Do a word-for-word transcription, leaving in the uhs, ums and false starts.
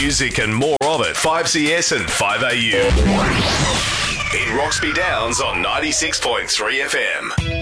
music and more of it. five C S and five A U. In Roxby Downs on ninety-six point three F M.